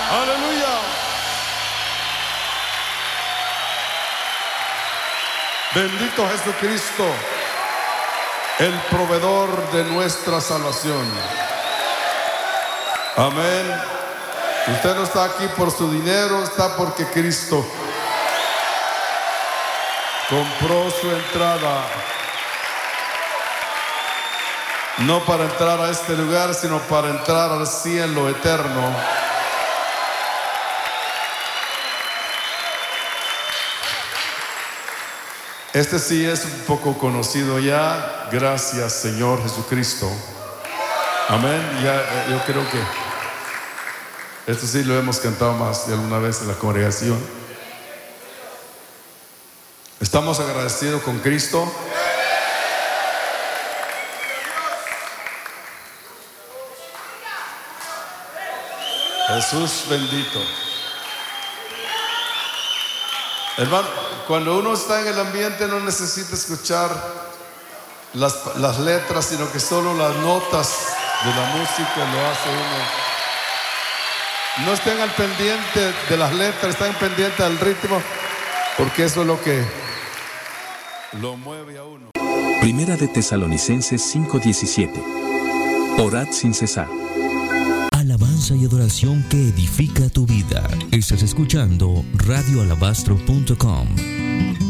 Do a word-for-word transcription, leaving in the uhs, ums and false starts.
Aleluya. Bendito Jesucristo, el proveedor de nuestra salvación. Amén. Usted no está aquí por su dinero, está porque Cristo compró su entrada. No para entrar a este lugar, sino para entrar al cielo eterno. Este sí es un poco conocido ya. Gracias, Señor Jesucristo. Amén. Ya, yo creo que esto sí lo hemos cantado más de alguna vez en la congregación. ¿Estamos agradecidos con Cristo? Jesús bendito. Hermano, cuando uno está en el ambiente no necesita escuchar las, las letras, sino que solo las notas de la música lo hace uno. No estén al pendiente de las letras, estén pendientes del ritmo, porque eso es lo que lo mueve a uno. Primera de Tesalonicenses cinco diecisiete. Orad sin cesar. Alabanza y adoración que edifica tu vida. Estás escuchando radio alabastro punto com.